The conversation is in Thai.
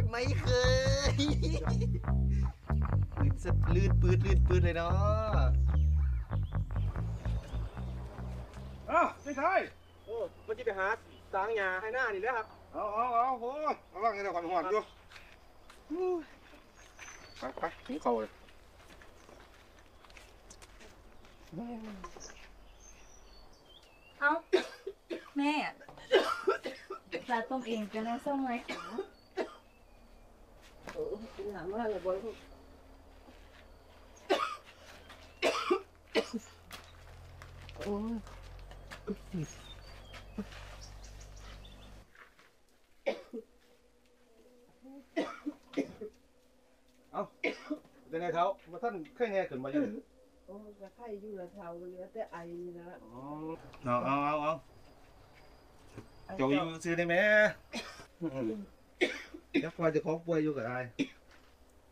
ไม่เคยปืนสะลื่นปืดเลยเนาะไม่ใช่โอ้มันจะไปหาสางหญ้าให้หน้านี่แล้วครับโอ้โหระวังไงเดี๋ยวก่อนหอดอยู่ไปถึงเขาเลยเอาแม่ปลาต้มเองจะน่าส้มไหมกินหลังว่าเลยบอยโอ้เอาเดี๋ยวไงเขามาท่านแค่แง่ขึ้นมาอยู่โอ้จะไข่อยู่ละเท่าเหลือแต่ไอนี่นะเอาเจ้าอยู่ซื้อได้ไหมยักษ์ว่าจะของป่วยอยู่กับไอ้